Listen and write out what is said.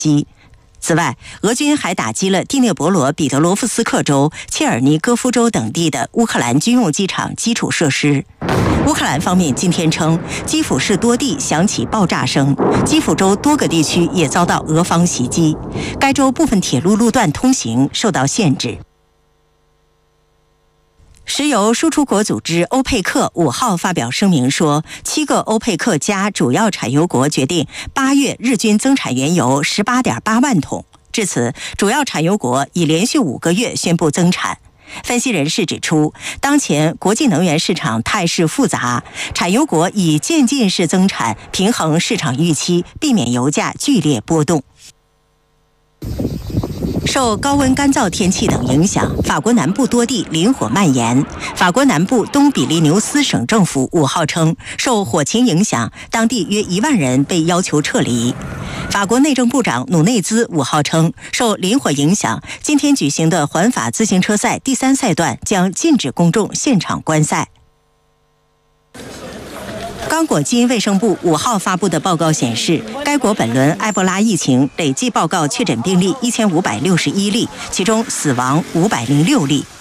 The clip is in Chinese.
击。此外，俄军还打击了第聂伯罗彼得罗夫斯克州、切尔尼戈夫州等地的乌克兰军用机场基础设施。乌克兰方面今天称，基辅市多地响起爆炸声，基辅州多个地区也遭到俄方袭击，该州部分铁路路段通行受到限制。石油输出国组织欧佩克5号发表声明说，7个欧佩克加主要产油国决定8月日均增产原油18.8万桶。至此，主要产油国已连续5个月宣布增产。分析人士指出，当前国际能源市场态势复杂，产油国以渐进式增产平衡市场预期，避免油价剧烈波动。受高温干燥天气等影响，法国南部多地林火蔓延。法国南部东比利牛斯省政府5号称，受火情影响，当地约1万人被要求撤离。法国内政部长努内兹5号称，受林火影响，今天举行的环法自行车赛第3赛段将禁止公众现场观赛。刚果金卫生部5号发布的报告显示，该国本轮埃博拉疫情累计报告确诊病例1561例，其中死亡506例。